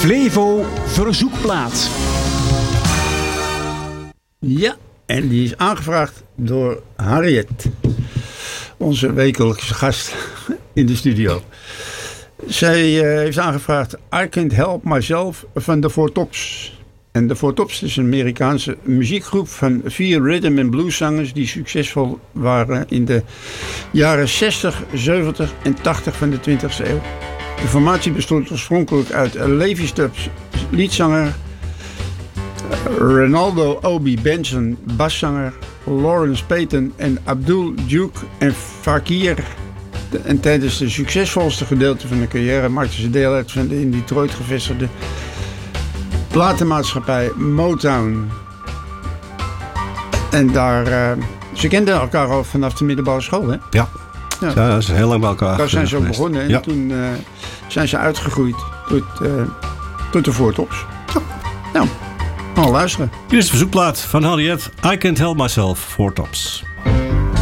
Flevo Verzoekplaat. Ja, en die is aangevraagd door Harriet, onze wekelijkse gast in de studio. Zij heeft aangevraagd I Can't Help Myself van de Four Tops. En de Four Tops is een Amerikaanse muziekgroep van 4 rhythm and blues zangers die succesvol waren in de jaren 60, 70 en 80 van de 20e eeuw. De formatie bestond oorspronkelijk uit Levi Stubbs, liedzanger, Ronaldo Obi Benson, baszanger, Lawrence Payton en Abdul Duke en Fakir. En tijdens de succesvolste gedeelte van de carrière maakten ze deel uit van de in Detroit gevestigde platenmaatschappij Motown. En daar, ze kenden elkaar al vanaf de middelbare school, hè? Ja. Ja, ze zijn heel lang bij elkaar. Daar zijn ze ook begonnen en toen zijn ze uitgegroeid tot de Four Tops. Nou, luisteren. Hier is de verzoekplaat van Harriet. I Can't Help Myself, Four Tops.